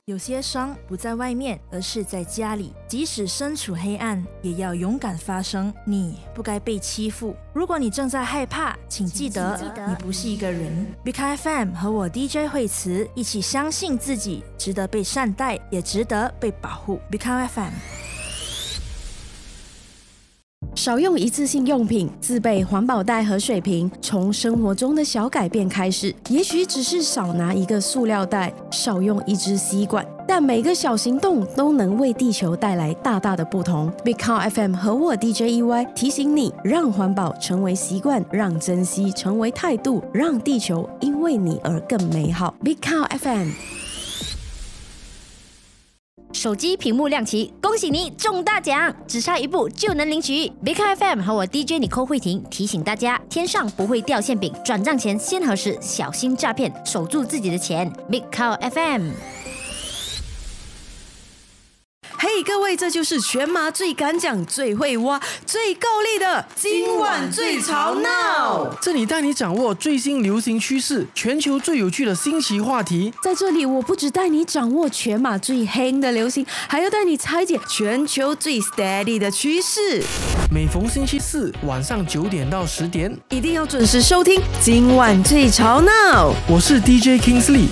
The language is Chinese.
有些伤不在外面，而是在家里。即使身处黑暗，也要勇敢发声。你不该被欺负。如果你正在害怕，请记得你不是一个人。BK FM 和我 DJ 惠慈一起相信自己，值得被善待，也值得被保护。BK FM。 少用一次性用品，自备环保袋和水瓶，从生活中的小改变开始。也许只是少拿一个塑料袋，少用一支吸管，但每个小行动都能为地球带来大大的不同。Big Car FM 和我 DJ EY 提醒你，让环保成为习惯，让珍惜成为态度，让地球因为你而更美好。Big Car FM。 手机屏幕亮起，恭喜你中大奖，只差一步就能领取。BK FM 和我 DJ Nicole 慧婷提醒大家，天上不会掉馅饼，转账前先核实，小心诈骗，守住自己的钱。BK FM。 嘿，各位，这就是全马最敢讲、最会挖、最够力的今晚最吵闹。 这里带你掌握最新流行趋势，全球最有趣的新奇话题。 在这里，我不只带你掌握全马最夯的流行，还要带你拆解全球最 steady 的趋势。 每逢星期四晚上9点到10点， 一定要准时收听今晚最吵闹。 我是 DJ Kingsley，